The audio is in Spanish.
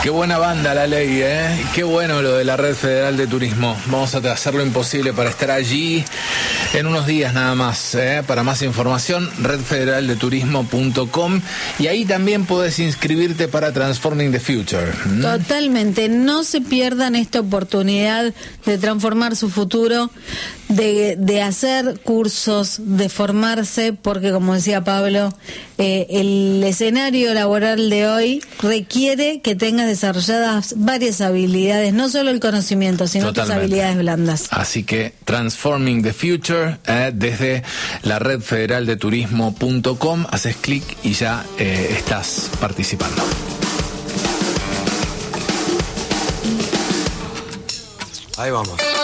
Qué buena banda La Ley, ¿eh? Qué bueno lo de la Red Federal de Turismo. Vamos a hacer lo imposible para estar allí en unos días nada más, ¿eh? Para más información, redfederaldeturismo.com, y ahí también puedes inscribirte para Transforming the Future. Totalmente, no se pierdan esta oportunidad de transformar su futuro, de hacer cursos, de formarse, porque como decía Pablo, el escenario laboral de hoy requiere que tengas desarrolladas varias habilidades, no solo el conocimiento, sino tus habilidades blandas. Así que Transforming the Future, desde la redfederaldeturismo.com, haces clic y ya estás participando. Ahí vamos.